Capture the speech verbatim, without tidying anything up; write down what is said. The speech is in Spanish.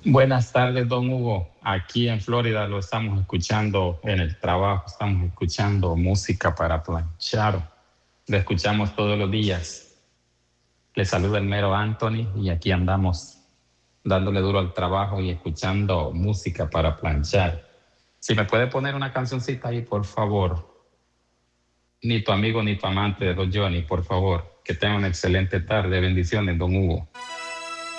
Buenas tardes, don Hugo. Aquí en Florida lo estamos escuchando en el trabajo, estamos escuchando música para planchar. Lo escuchamos todos los días. Le saluda el mero Anthony y aquí andamos dándole duro al trabajo y escuchando música para planchar. Si me puede poner una cancioncita ahí, por favor. Ni tu amigo ni tu amante de Don Johnny, por favor. Que tenga una excelente tarde. Bendiciones, don Hugo.